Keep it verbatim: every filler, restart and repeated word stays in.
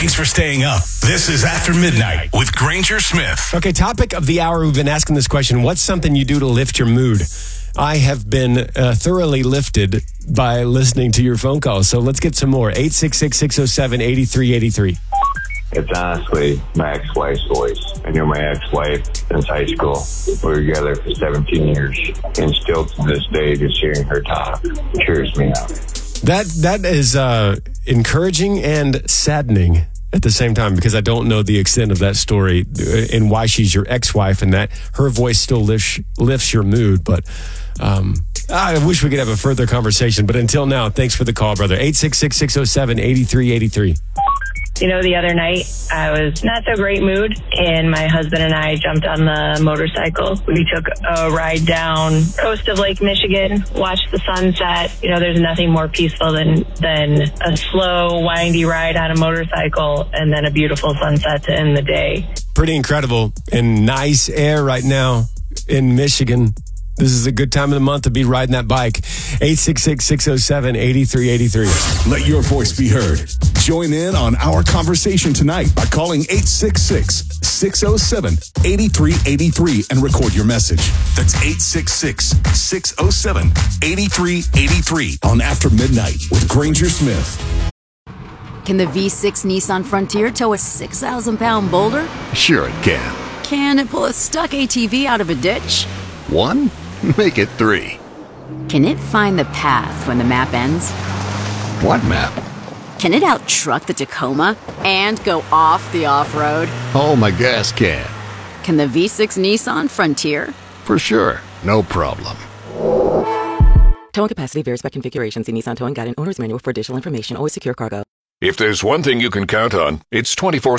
Thanks for staying up. This is After Midnight with Granger Smith. Okay, topic of the hour. We've been asking this question. What's something you do to lift your mood? I have been uh, thoroughly lifted by listening to your phone calls. So let's get some more. eight six six, six oh seven, eight three eight three. It's honestly my ex-wife's voice. I knew my ex-wife since high school. We were together for seventeen years. And still to this day, just hearing her talk cheers me up. That That is uh, encouraging and saddening at the same time, because I don't know the extent of that story and why she's your ex-wife and that her voice still lifts, lifts your mood. But um, I wish we could have a further conversation. But until now, thanks for the call, brother. eight six six, six oh seven, eight three eight three. You know, the other night, I was not so great mood, and my husband and I jumped on the motorcycle. We took a ride down coast of Lake Michigan, watched the sunset. You know, there's nothing more peaceful than, than a slow, windy ride on a motorcycle and then a beautiful sunset to end the day. Pretty incredible and nice air right now in Michigan. This is a good time of the month to be riding that bike. eight six six, six oh seven, eight three eight three. Let your voice be heard. Join in on our conversation tonight by calling eight six six, six oh seven, eight three eight three and record your message. That's eight six six, six oh seven, eight three eight three on After Midnight with Granger Smith. Can the V six Nissan Frontier tow a six thousand pound boulder? Sure it can. Can it pull a stuck A T V out of a ditch? One? Make it three. Can it find the path when the map ends? What map? Can it out-truck the Tacoma and go off the off-road? Oh, my gas can. Can the V six Nissan Frontier? For sure. No problem. Towing capacity varies by configuration. See Nissan Towing Guide and Owner's Manual for additional information. Always secure cargo. If there's one thing you can count on, it's twenty-four